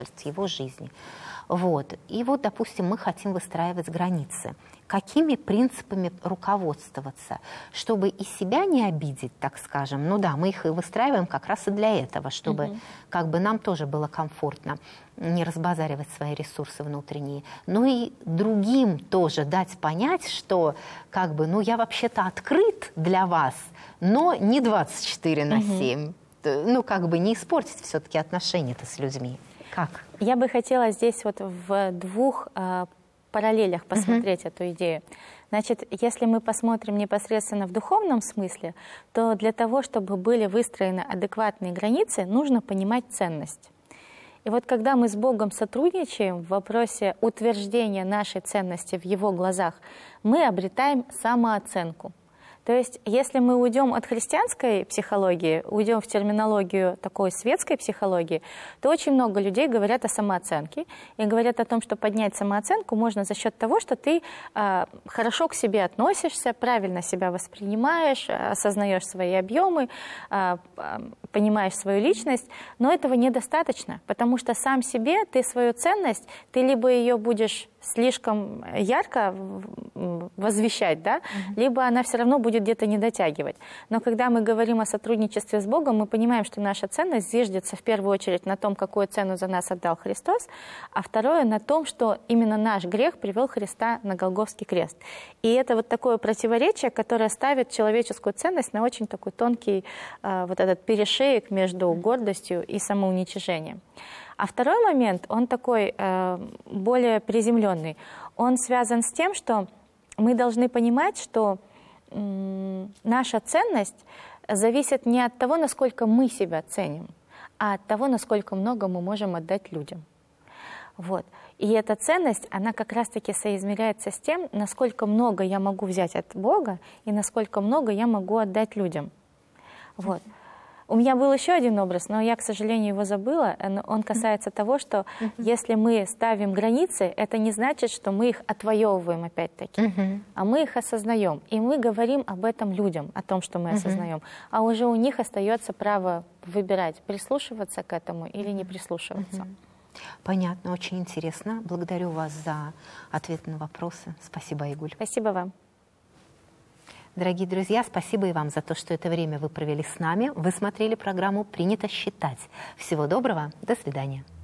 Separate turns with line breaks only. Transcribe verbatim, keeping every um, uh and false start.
в его жизни. Вот. И вот, допустим, мы хотим выстраивать границы. Какими принципами руководствоваться, чтобы и себя не обидеть, так скажем. Ну да, мы их и выстраиваем как раз и для этого, чтобы угу. как бы нам тоже было комфортно не разбазаривать свои ресурсы внутренние. Но и другим тоже дать понять, что как бы, ну я вообще-то открыт для вас, но не двадцать четыре на семь. Угу. Ну как бы не испортить все-таки отношения-то с людьми. Как?
Я бы хотела здесь вот в двух параллелях посмотреть uh-huh. эту идею. Значит, если мы посмотрим непосредственно в духовном смысле, то для того, чтобы были выстроены адекватные границы, нужно понимать ценность. И вот когда мы с Богом сотрудничаем в вопросе утверждения нашей ценности в Его глазах, мы обретаем самооценку. То есть, если мы уйдем от христианской психологии, уйдем в терминологию такой светской психологии, то очень много людей говорят о самооценке и говорят о том, что поднять самооценку можно за счет того, что ты э, хорошо к себе относишься, правильно себя воспринимаешь, осознаешь свои объемы, э, понимаешь свою личность, но этого недостаточно, потому что сам себе ты свою ценность, ты либо ее будешь слишком ярко возвещать, да, mm-hmm. либо она все равно будет где-то не дотягивать. Но когда мы говорим о сотрудничестве с Богом, мы понимаем, что наша ценность зиждется в первую очередь на том, какую цену за нас отдал Христос, а второе на том, что именно наш грех привел Христа на Голгофский крест. И это вот такое противоречие, которое ставит человеческую ценность на очень такой тонкий э, вот этот перешеек между гордостью и самоуничижением. А второй момент, он такой э, более приземленный. Он связан с тем, что мы должны понимать, что э, наша ценность зависит не от того, насколько мы себя ценим, а от того, насколько много мы можем отдать людям. Вот. И эта ценность, она как раз-таки соизмеряется с тем, насколько много я могу взять от Бога и насколько много я могу отдать людям. Вот. У меня был еще один образ, но я, к сожалению, его забыла. Он касается того, что uh-huh. если мы ставим границы, это не значит, что мы их отвоевываем опять-таки, uh-huh. а мы их осознаем. И мы говорим об этом людям, о том, что мы uh-huh. осознаем. А уже у них остается право выбирать, прислушиваться к этому или не прислушиваться.
Uh-huh. Понятно, очень интересно. Благодарю вас за ответы на вопросы. Спасибо, Айгуль.
Спасибо вам.
Дорогие друзья, спасибо и вам за то, что это время вы провели с нами. Вы смотрели программу «Принято считать». Всего доброго, до свидания.